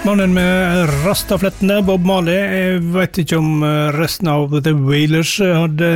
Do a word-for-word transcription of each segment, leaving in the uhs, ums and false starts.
Mannen med rastaflettene, Bob Marley. Jeg vet ikke om resten av The Wailers hadde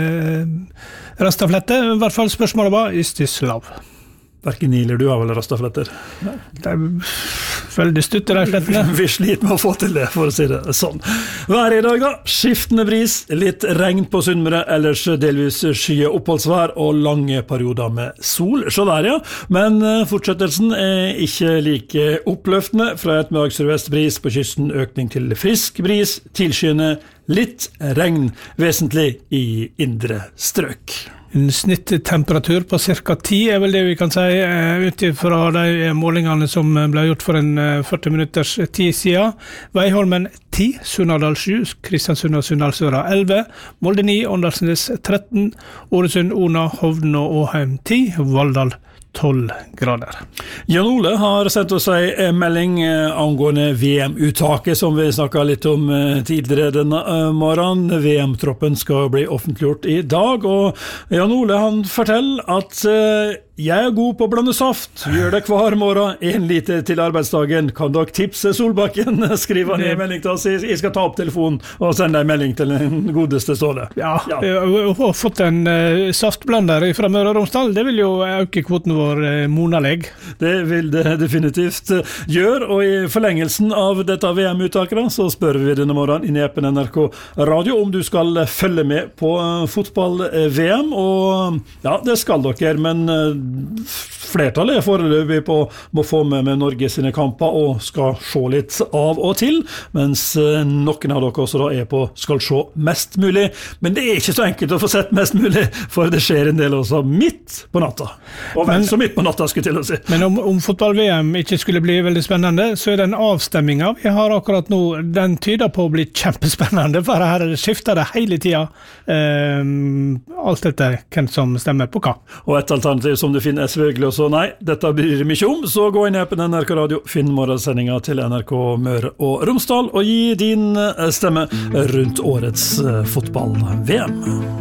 rastaflette. I hvert fall spørsmålet var, is this love? Hverken Niler, du har vel rastafletter? Det er veldig stutt i de flettene. Vi sliter med å få til det, for å si det sånn. Vær i dag da, skiftende bris, litt regn på Sunnmøre, ellers delvis skye oppholdsvær og lange perioder med sol. Så der ja, men fortsettelsen er ikke like oppløftende. Fra et med sørvest bris på kysten, økning til frisk bris, tilskyende litt regn, vesentlig i indre strøk. En snitttemperatur på cirka ti er vel det vi kan si, utifra de målingene som ble gjort for en førti minutters tid siden. Veiholmen ti, Sunnadal sju, Kristiansund og Sunndalsøra elleve, Molde ni, Åndalsnes tretten, Ålesund, Ona, Hovden og Åheim ti, Valldal tolv grader. Jan Ole har sendt oss en melding angående V M-uttaket som vi snakket litt om tidligere denne morgenen. V M-troppen skal bli offentliggjort i dag, og Jan Ole han forteller at jeg er god på å blande saft, gjør det hver morgen, en liter til arbeidsdagen. Kan dere tipse Solbakken? Skriver han i en melding til oss. Jeg skal ta opp telefonen og sende en melding til den godeste Ståle. Ja, ja. Jeg har fått en uh, saftblander fra Møre og Romsdal. Det vil jo øke kvoten vår uh, monaleg. Det vil det definitivt gjøre, og i forlengelsen av dette V M-uttakere så spør vi denne morgenen inn i appen N R K Radio om du skal følge med på uh, fotball-V M, og ja, det skal dere, men uh, flertallet er foreløpig på må få med med Norge sine kamper og skal se litt av og til, mens noen av dere også da er på skal se mest mulig, men det er ikke så enkelt å få sett mest mulig, for det skjer en del også midt på natta, og vel så midt på natta skulle til å si. Men om, om fotball-V M ikke skulle bli veldig spennende, så er den avstemminga vi har akkurat nå, den tyder på å bli kjempespennende, for her skifter det hele tida, um, alt etter hvem som stemmer på hva. Og et alternativ som du finner selvfølgelig også, nei, dette bryr mye om, så gå inn i appen N R K Radio, finn morgensendinga til N R K Møre og Romsdal, og gi din stemme rundt årets fotball-V M.